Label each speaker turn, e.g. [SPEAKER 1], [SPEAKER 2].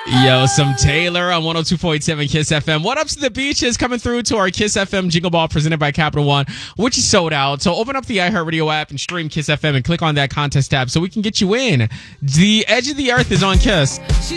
[SPEAKER 1] Yo, some Taylor on 102.7 Kiss FM. What Up to the Beaches coming through to our Kiss FM Jingle Ball presented by Capital One, which is sold out. So open up the iHeartRadio app and stream Kiss FM and click on that contest tab so we can get you in. The Edge of the Earth is on Kiss.